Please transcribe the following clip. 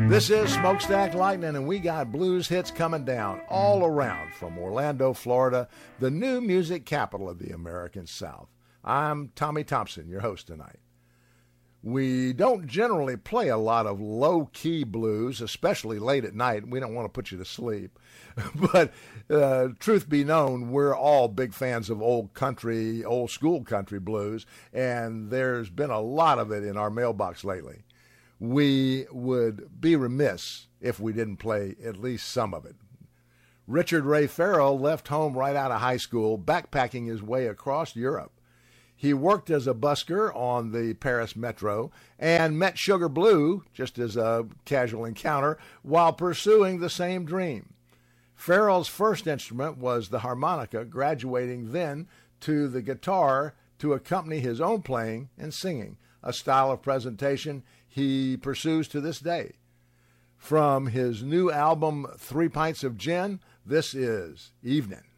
This is Smokestack Lightning, and we got blues hits coming down all around from Orlando, Florida, the new music capital of the American South. I'm Tommy Thompson, your host tonight. We don't generally play a lot of low-key blues, especially late at night. We don't want to put you to sleep. But truth be known, we're all big fans of old school country blues, and there's been a lot of it in our mailbox lately. We would be remiss if we didn't play at least some of it. Richard Ray Farrell left home right out of high school, backpacking his way across Europe. He worked as a busker on the Paris Metro and met Sugar Blue, just as a casual encounter, while pursuing the same dream. Farrell's first instrument was the harmonica, graduating then to the guitar to accompany his own playing and singing, a style of presentation he pursues to this day. From his new album, 3 Pints of Gin, this is Evening.